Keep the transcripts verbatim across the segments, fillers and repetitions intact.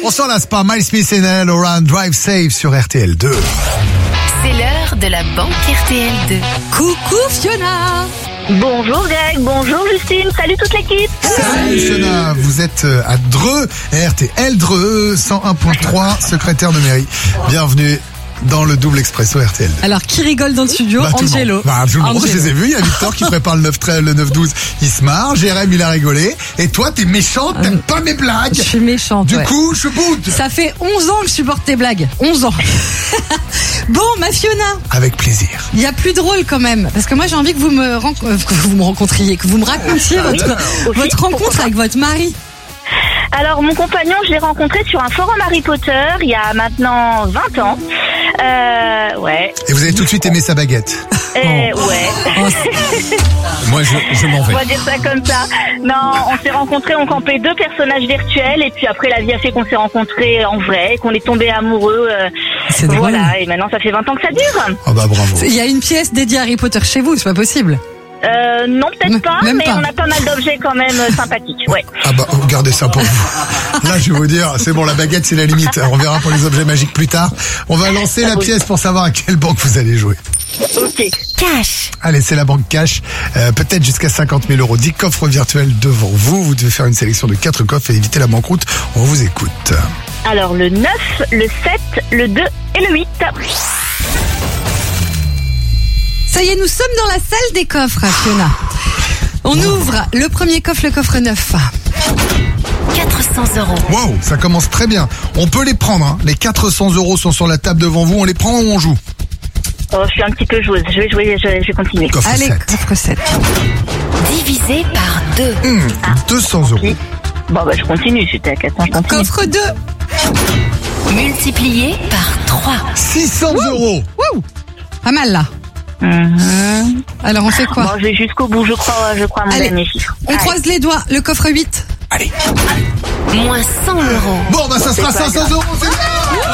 On s'en lasse pas. Miles Smith et Nell Around Drive Safe sur R T L deux. C'est l'heure de la banque R T L deux. Coucou Fiona. Bonjour Greg, bonjour Justine, salut toute l'équipe. Salut Fiona, vous êtes à Dreux, R T L Dreux, cent un point trois, secrétaire de mairie. Bienvenue dans le double expresso R T L deux. Alors, qui rigole dans le studio? Bah, tout Angelo. le monde. Bah, tout le monde, Angelo. je les ai vus. Il y a Victor qui prépare le neuf treize, le neuf douze. Il se marre. Jérém, il a rigolé. Et toi, t'es méchante, t'aimes pas mes blagues. Je suis méchante, Du ouais. coup, je boude. Ça fait onze ans que je supporte tes blagues. onze ans. Bon, ma Fiona, Avec plaisir. il y a plus drôle quand même. Parce que moi, j'ai envie que vous me, ren- euh, que vous me rencontriez, que vous me racontiez Ah oui, votre, aussi, votre rencontre pourquoi pas. avec votre mari. Alors mon compagnon, je l'ai rencontré sur un forum Harry Potter il y a maintenant vingt ans. Euh, ouais. Et vous avez tout de suite aimé sa baguette. Et, ouais. Moi, je, je m'en On vais. va dire ça comme ça. Non, on s'est rencontrés, on campait deux personnages virtuels et puis après la vie a fait qu'on s'est rencontrés en vrai et qu'on est tombés amoureux. euh, C'est drôle. voilà, et maintenant ça fait vingt ans que ça dure. Oh bah bravo. Il y a une pièce dédiée à Harry Potter chez vous, c'est pas possible. Euh, non, M- peut-être pas, même mais pas. on a pas mal d'objets quand même euh, sympathiques. Ouais. Ah bah, gardez ça pour vous. Là, je vais vous dire, c'est bon, la baguette, c'est la limite. On verra pour les objets magiques plus tard. On va lancer la pièce pour savoir à quelle banque vous allez jouer. Ok. Cash. Allez, c'est la banque cash. Euh, peut-être jusqu'à cinquante mille euros. dix coffres virtuels devant vous. Vous devez faire une sélection de quatre coffres et éviter la banqueroute. On vous écoute. Alors le neuf, le sept, le deux et le huit. Ça y est, nous sommes dans la salle des coffres, Fiona. On ouvre le premier coffre, le coffre neuf. quatre cents euros. Wow, ça commence très bien. On peut les prendre, hein. Les quatre cents euros sont sur la table devant vous. On les prend ou on joue? Oh, je suis un petit peu joueuse. Je vais jouer, je vais, je vais continuer. Coffre Allez, sept. coffre sept. Divisé par deux. Hum, deux cents euros. Bon, bah, je continue. J'étais à quatre cents, je continue. Coffre deux. Multiplié par trois. six cents euros. Wouh, pas mal là. Mhm. Alors on fait quoi? Bon, je vais jusqu'au bout. Je crois, je crois à mon Allez, dernier chiffre. on Allez. croise les doigts. Le coffre huit. Allez. Moins cent euros. Bon, bah, ça sera c'est pas cinq cents euros. C'est bien.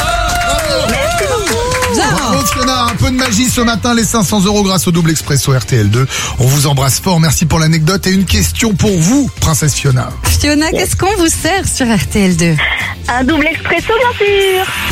Bien. Bravo Fiona, un peu de magie ce matin, les cinq cents euros grâce au double expresso R T L deux. On vous embrasse fort, merci pour l'anecdote et une question pour vous, princesse Fiona. Fiona, qu'est-ce qu'on vous sert sur R T L deux? Un double expresso, bien sûr.